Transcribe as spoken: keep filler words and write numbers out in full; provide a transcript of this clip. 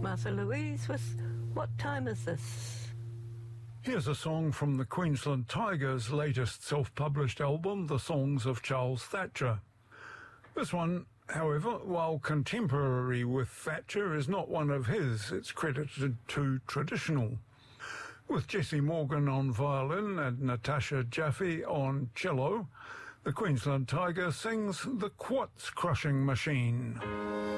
Martha Louise with What Time Is This? Here's a song from the Queensland Tigers' latest self-published album, The Songs of Charles Thatcher. This one, however, while contemporary with Thatcher, is not one of his. It's credited to traditional. With Jesse Morgan on violin and Natasha Jaffe on cello, the Queensland Tiger sings The Quartz Crushing Machine.